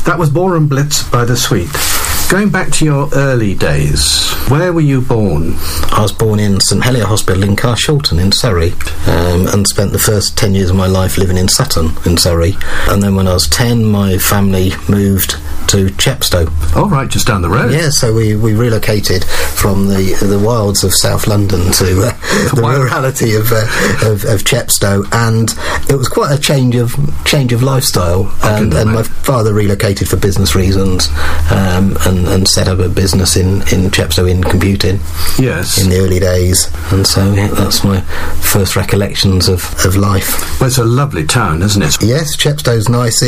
That was Ballroom Blitz by The Sweet. Going back to your early days, where were you born? I was born in St Helier Hospital in Carshalton in Surrey, and spent the first 10 years of my life living in Sutton in Surrey. And then when I was 10, my family moved to Chepstow. Oh, right, just down the road. Yeah, so we relocated from the wilds of South London to the rurality of Chepstow, and it was quite a change of lifestyle. And my father relocated for business reasons, and set up a business in Chepstow in computing. Yes. In the early days, and so that's my first recollections of life. Well, it's a lovely town, isn't it? Yes, Chepstow's nice.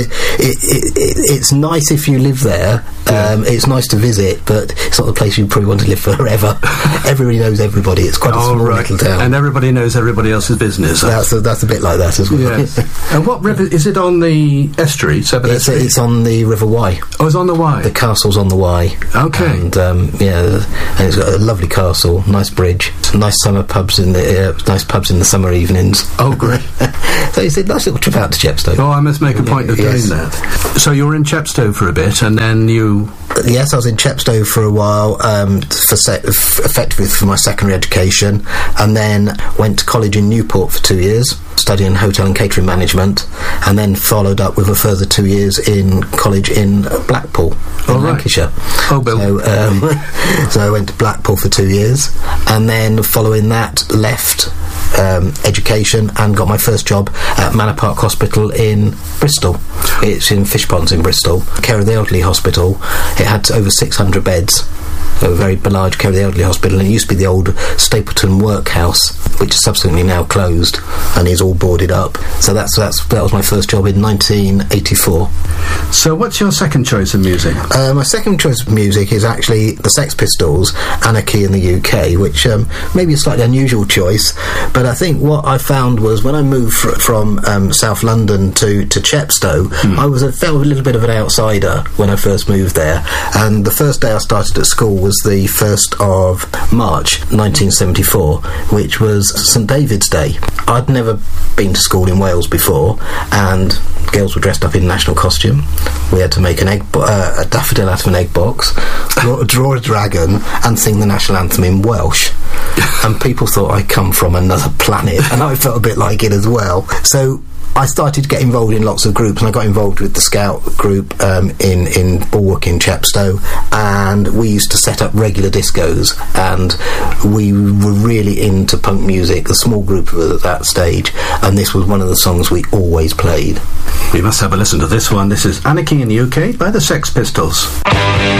It's nice if you live there. It's nice to visit, but it's not the place you probably want to live forever. Everybody knows everybody. It's quite a small little town, and everybody knows everybody else's business. That's a bit like that as well. Yes. And what river is it on the estuary? It's on the River Wye. Oh, it's on the Wye. The castle's on the Wye. Okay. And and it's got a lovely castle, nice bridge, nice pubs in the summer evenings. Oh, great. So it's a nice little trip out to Chepstow. Oh, I must make a point of doing that. So you were in Chepstow for a bit, and then you... Yes, I was in Chepstow for a while, effectively for my secondary education, and then went to college in Newport for 2 years, studying hotel and catering management, and then followed up with a further 2 years in college in Blackpool, in Lancashire. Oh, Bill. So I went to Blackpool for 2 years, and then following that left education and got my first job at Manor Park Hospital in Bristol. It's in Fishponds in Bristol, care of the elderly hospital. It had over 600 beds. A very large care of the elderly hospital, and it used to be the old Stapleton Workhouse, which is subsequently now closed and is all boarded up. So that was my first job in 1984. So what's your second choice of music? My second choice of music is actually the Sex Pistols, Anarchy in the UK, which may be a slightly unusual choice, but I think what I found was when I moved from South London to Chepstow, I felt a little bit of an outsider when I first moved there, and the first day I started at school was the 1st of March 1974, which was St David's Day. I'd never been to school in Wales before, and girls were dressed up in national costume. We had to make a daffodil out of an egg box, draw a dragon, and sing the national anthem in Welsh. And people thought I'd come from another planet, and I felt a bit like it as well. So I started to get involved in lots of groups, and I got involved with the Scout group in Bulwark in Chepstow, and we used to set up regular discos, and we were really into punk music, a small group of us at that stage, and this was one of the songs we always played. We must have a listen to this one. This is Anarchy in the UK by the Sex Pistols.